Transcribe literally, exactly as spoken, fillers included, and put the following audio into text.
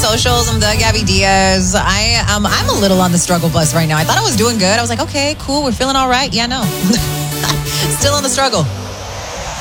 socials. I'm the Gabby Diaz. I um, I'm a little on the struggle bus right now. I thought I was doing good. I was like, okay, cool. We're feeling all right. Yeah, no. Still on the struggle.